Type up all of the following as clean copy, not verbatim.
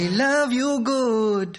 I love you good.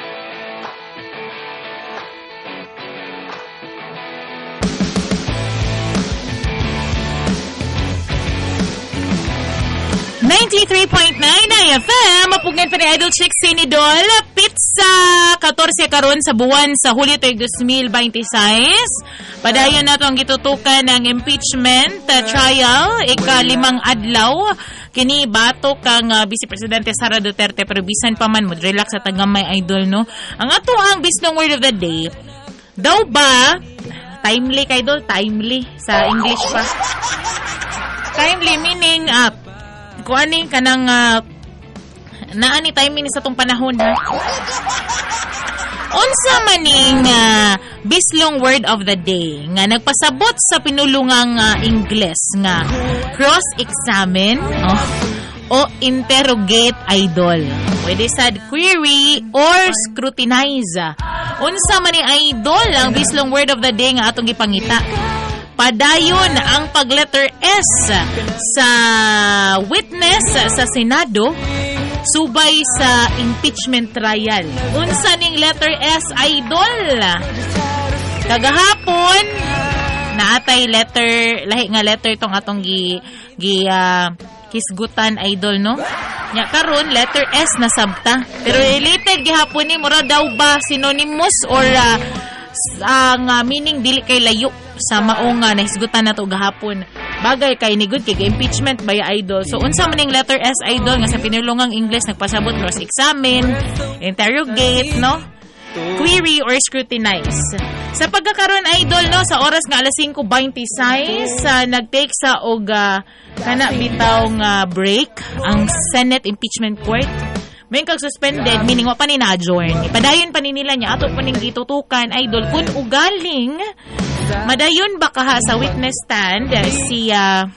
FM, mapugngan pa ni Idol Chick Sinidol, pizza 14 karon sa buwan sa Hulyo 2026. Padayon na itong gitutukan ng impeachment trial, ika-5 adlaw. Kini bato kang Vice Presidente Sara Duterte, pero bisan pa man mo, relax sa tagamay Idol, no? Ang ato ang business word of the day, daw ba, timely ka Idol, timely, sa English pa. Timely meaning, kuaning kanang naani timing sa tong panahon ha. Unsa maning bislong word of the day nga nagpasabot sa pinulungang Ingles nga cross-examine o interrogate Idol. Pwede sad query or scrutinize. Unsa man ni Idol ang bislong word of the day nga atong gipangita? Padayon ang pag-letter S sa witness sa Senado subay sa impeachment trial. Unsa ning letter S, Idol? Kagahapon naatay letter, lahi nga letter tong atong hisgutan Idol, no? Nya karon letter S na sabta. Pero related gihapon ni mura daw ba synonymous or ang meaning dili kay layo sa maong nahisgutan nato gahapon. Bagay kay ni good kay impeachment by Idol. So unsa man ning letter S Idol nga sa pinulungang English nagpasabot cross-examine, interrogate, no? Query or scrutinize. Sa pagkakaroon Idol, no, sa oras nga alas 5:26 nagtake sa og kana bitaw nga break ang Senate Impeachment Court. May kag suspended, meaning wa pa ni na-adjourn. Ipadayon pa ni nila niya, ato pa ning gitutukan, Idol, kung ugaling, madayon ba kaha sa witness stand, si,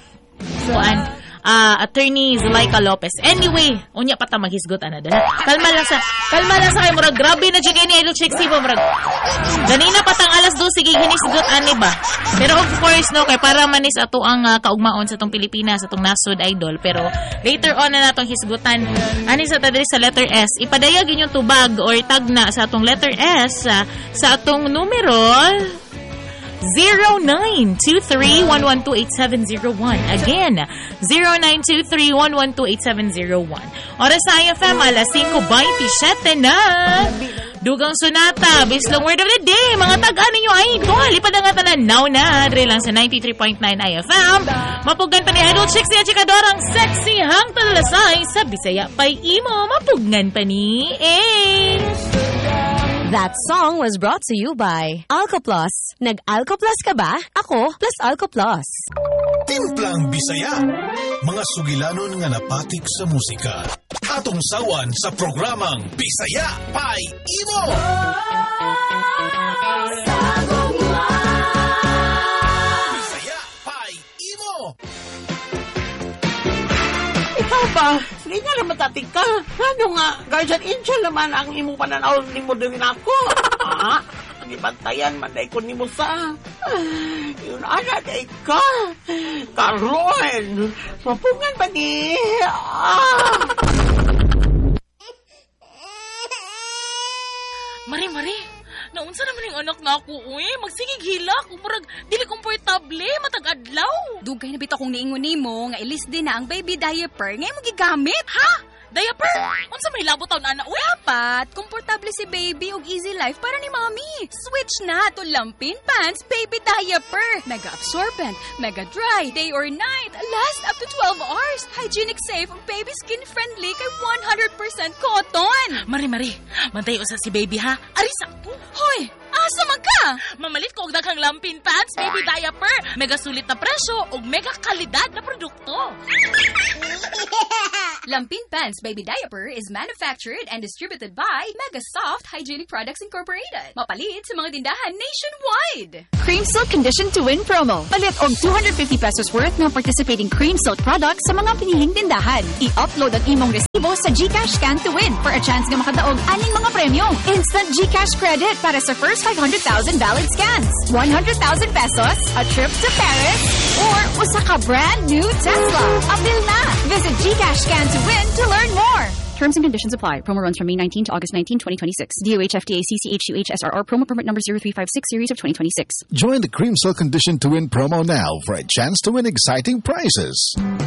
Attorney Zulaika Lopez. Anyway, unya pa ta maghisgot ana dala. Kalma lang sa kay murag grabe na jud ni Idol Chick Sibo murag. Ganina pa tang alas 2 sige hinisgot ani ba. Pero of course no kay para manis ato ang kaugmaon sa tong Pilipinas sa tong nasod Idol. Pero later on na natong hisgutan ani sa tadiri sa letter S. Ipadayag inyong tubag or tagna sa atong letter S sa atong numero 0923-112-8701. Again, 0923-112-8701. Oras sa IFM, alas 5:27 na. Dugang Sonata, bislong word of the day. Mga tag-ano nyo Idol. Lipad ang tanan now na. Dre lang sa 93.9 IFM. Mapugan pa ni Idol Chick siya chikadorang sexy hang talasay sa Bisaya pay imo. Mapugan pa ni That song was brought to you by Alcoplus. Nag-Alcoplus ka ba? Ako plus Alcoplus. Timplang Bisaya. Mga sugilanon nga napatik sa musika. Atong sawan sa programang Bisaya Pay Imo. Bisaya Pay Imo. Ikaw ba? Hindi nga naman tatig ka. Ano nga, guardian angel naman ang imong pananaw ni mo din ako. Ibantayan man day ko ni mo sa. Yun ana day ka. Karon, mapungan pa ni. Mari. Naunsa naman yung anak na ako, uy. Magsigig hilak. Murag, dili komportable. Matag-adlaw. Dugay na bitaw kong niingon nimo nga ilis din na ang baby diaper ngay mo gigamit. Ha? Diaper? Unsa may labot taon ana, uy? Dapat, komportable si baby og easy life para ni mommy. Switch na to Lampin Pants Baby Diaper. Mega absorbent, mega dry, day or night. Last up to 12 hours. Hygienic safe, baby skin friendly kay 100% cotton. Mari. Mantay usa si baby ha. Aris ako. Hoy, asa man ka? Mamalit ko og daghang Lampin Pants Baby Diaper. Mega sulit na presyo ug mega kalidad na produkto. Lampin Pants Baby Diaper is manufactured and distributed by Mega Soft Hygienic Products Incorporated. Mapalit sa mga tindahan nationwide. Cream Silk Condition to Win promo. Palit og 250 pesos worth ng participating Cream Silk products sa mga piniling tindahan. I-upload ang imong resibo sa GCash Scan to Win for a chance na makadaog aning mga premyo. Instant GCash credit para sa first 500,000 valid scans. 100,000 pesos, a trip to Paris, or usa ka brand new Tesla. Apil na! Visit GCash Scan to Win to learn more. Terms and conditions apply. Promo runs from May 19 to August 19, 2026. DOH FDA CCH2H SRR promo permit number 0356 series of 2026. Join the Cream Silk Condition to Win promo now for a chance to win exciting prizes.